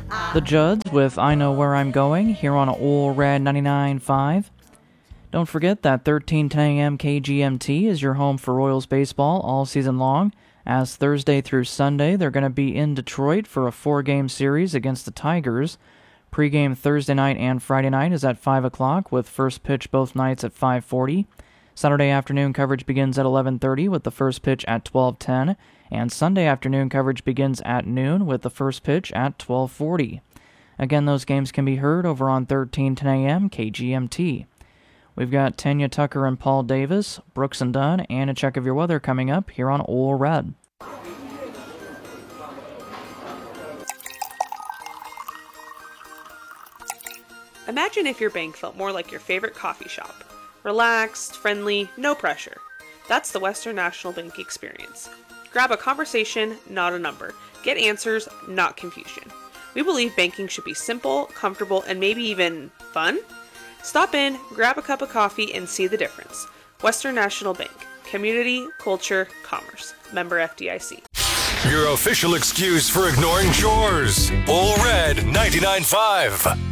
The Judds with I Know Where I'm Going here on Ole Red 99.5. Don't forget that 13:10 a.m. KGMT is your home for Royals baseball all season long, as Thursday through Sunday they're going to be in Detroit for a 4-game series against the Tigers. Pre-game Thursday night and Friday night is at 5 o'clock with first pitch both nights at 5:40. Saturday afternoon coverage begins at 11:30 with the first pitch at 12:10, and Sunday afternoon coverage begins at noon with the first pitch at 12:40. Again, those games can be heard over on 13:10 a.m. KGMT. We've got Tanya Tucker and Paul Davis, Brooks and Dunn, and a check of your weather coming up here on Ole Red. Imagine if your bank felt more like your favorite coffee shop. Relaxed, friendly, no pressure. That's the Western National Bank experience. Grab a conversation, not a number. Get answers, not confusion. We believe banking should be simple, comfortable, and maybe even fun. Stop in, grab a cup of coffee, and see the difference. Western National Bank. Community, culture, commerce. Member FDIC. Your official excuse for ignoring chores. Ole Red 99.5.